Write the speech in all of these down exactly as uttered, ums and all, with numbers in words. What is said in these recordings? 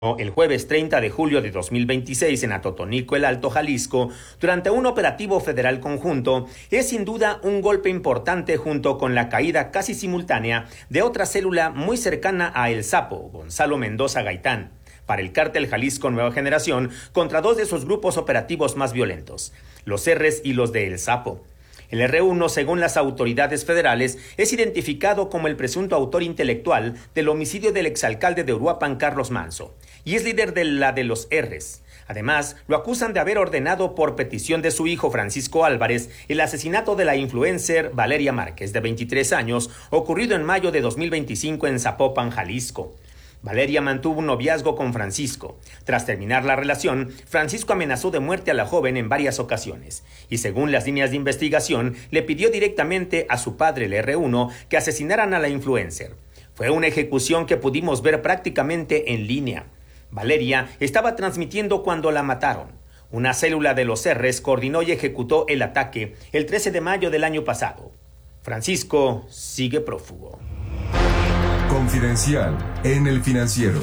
El jueves treinta de julio de dos mil veintiséis en Atotonilco, el Alto, Jalisco, durante un operativo federal conjunto, es sin duda un golpe importante junto con la caída casi simultánea de otra célula muy cercana a El Sapo, Gonzalo Mendoza Gaitán, para el cártel Jalisco Nueva Generación contra dos de sus grupos operativos más violentos, los Erres y los de El Sapo. El erre uno, según las autoridades federales, es identificado como el presunto autor intelectual del homicidio del exalcalde de Uruapan, Carlos Manzo, y es líder de la de los Erres. Además, lo acusan de haber ordenado por petición de su hijo Francisco Álvarez el asesinato de la influencer Valeria Márquez, de veintitrés años, ocurrido en mayo de dos mil veinticinco en Zapopan, Jalisco. Valeria mantuvo un noviazgo con Francisco. Tras terminar la relación, Francisco amenazó de muerte a la joven en varias ocasiones y, según las líneas de investigación, le pidió directamente a su padre, el erre uno, que asesinaran a la influencer. Fue una ejecución que pudimos ver prácticamente en línea. Valeria estaba transmitiendo cuando la mataron. Una célula de los Erres coordinó y ejecutó el ataque el trece de mayo del año pasado. Francisco sigue prófugo. Confidencial en El Financiero.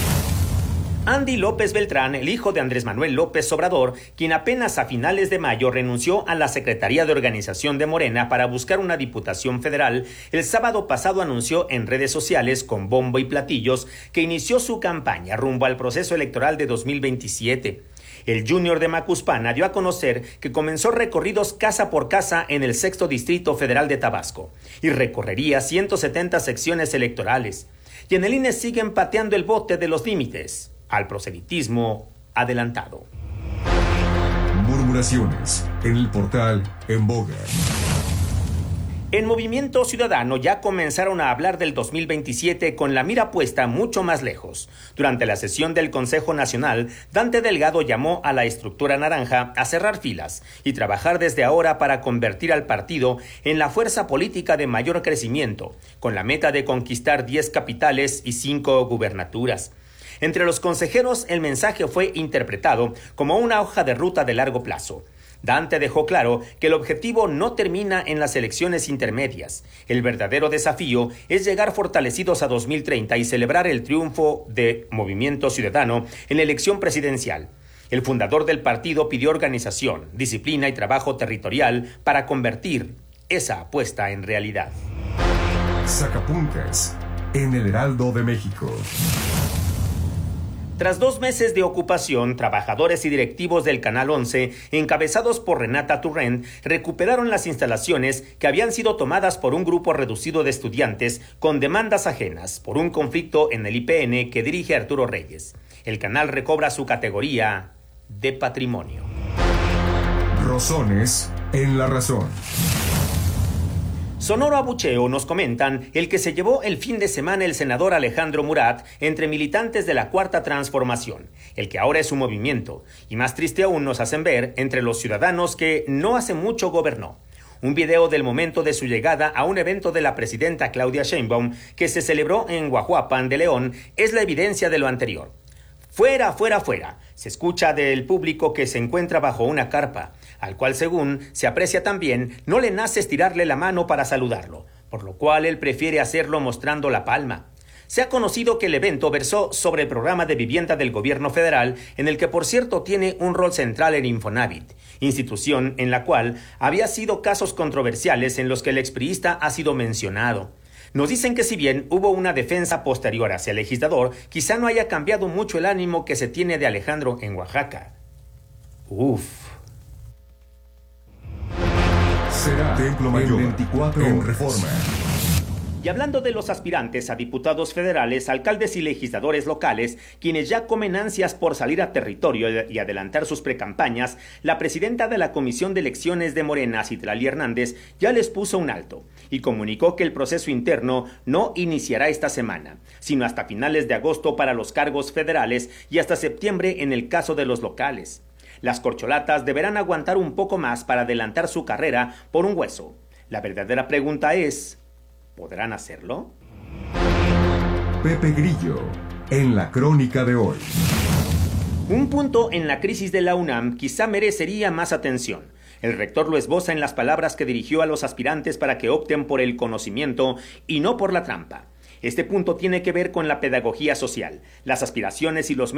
Andy López Beltrán, el hijo de Andrés Manuel López Obrador, quien apenas a finales de mayo renunció a la Secretaría de Organización de Morena para buscar una diputación federal, el sábado pasado anunció en redes sociales con bombo y platillos que inició su campaña rumbo al proceso electoral de dos mil veintisiete. El Junior de Macuspana dio a conocer que comenzó recorridos casa por casa en el sexto Distrito Federal de Tabasco y recorrería ciento setenta secciones electorales. Y en el I N E siguen pateando el bote de los límites al proselitismo adelantado. Murmuraciones en el portal En Boga. En Movimiento Ciudadano ya comenzaron a hablar del dos mil veintisiete con la mira puesta mucho más lejos. Durante la sesión del Consejo Nacional, Dante Delgado llamó a la estructura naranja a cerrar filas y trabajar desde ahora para convertir al partido en la fuerza política de mayor crecimiento, con la meta de conquistar diez capitales y cinco gubernaturas. Entre los consejeros, el mensaje fue interpretado como una hoja de ruta de largo plazo. Dante dejó claro que el objetivo no termina en las elecciones intermedias. El verdadero desafío es llegar fortalecidos a dos mil treinta y celebrar el triunfo de Movimiento Ciudadano en la elección presidencial. El fundador del partido pidió organización, disciplina y trabajo territorial para convertir esa apuesta en realidad. Sacapuntas en el Heraldo de México. Tras dos meses de ocupación, trabajadores y directivos del Canal once, encabezados por Renata Turrent, recuperaron las instalaciones que habían sido tomadas por un grupo reducido de estudiantes con demandas ajenas por un conflicto en el I P N que dirige Arturo Reyes. El canal recobra su categoría de patrimonio. Rosones en La Razón. Sonoro abucheo, nos comentan, el que se llevó el fin de semana el senador Alejandro Murat entre militantes de la Cuarta Transformación, el que ahora es un movimiento, y más triste aún nos hacen ver entre los ciudadanos que no hace mucho gobernó. Un video del momento de su llegada a un evento de la presidenta Claudia Sheinbaum que se celebró en Guajuapan de León es la evidencia de lo anterior. Fuera, fuera, fuera. Se escucha del público que se encuentra bajo una carpa, al cual, según se aprecia también, no le nace estirarle la mano para saludarlo, por lo cual él prefiere hacerlo mostrando la palma. Se ha conocido que el evento versó sobre el programa de vivienda del gobierno federal, en el que por cierto tiene un rol central en Infonavit, institución en la cual había sido casos controversiales en los que el expriista ha sido mencionado. Nos dicen que si bien hubo una defensa posterior hacia el legislador, quizá no haya cambiado mucho el ánimo que se tiene de Alejandro en Oaxaca. Uf. Será Templo Mayor veinticuatro en Reforma. Y hablando de los aspirantes a diputados federales, alcaldes y legisladores locales, quienes ya comen ansias por salir a territorio y adelantar sus precampañas, la presidenta de la Comisión de Elecciones de Morena, Citlali Hernández, ya les puso un alto y comunicó que el proceso interno no iniciará esta semana, sino hasta finales de agosto para los cargos federales y hasta septiembre en el caso de los locales. Las corcholatas deberán aguantar un poco más para adelantar su carrera por un hueso. La verdadera pregunta es, ¿podrán hacerlo? Pepe Grillo, en la crónica de hoy. Un punto en la crisis de la UNAM quizá merecería más atención. El rector lo esboza en las palabras que dirigió a los aspirantes para que opten por el conocimiento y no por la trampa. Este punto tiene que ver con la pedagogía social, las aspiraciones y los